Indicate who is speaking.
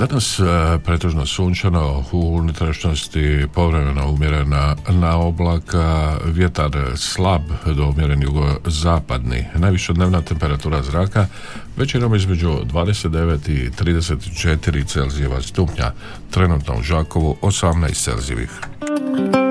Speaker 1: Danas pretežno sunčano, u unutrašnjosti povremeno umjerena na oblaka, vjetar slab do umjeren jugozapadni. Najviša dnevna temperatura zraka većinom između 29 i 34 Celzijeva stupnja, trenutno u Žakovu 18 Celzijevih.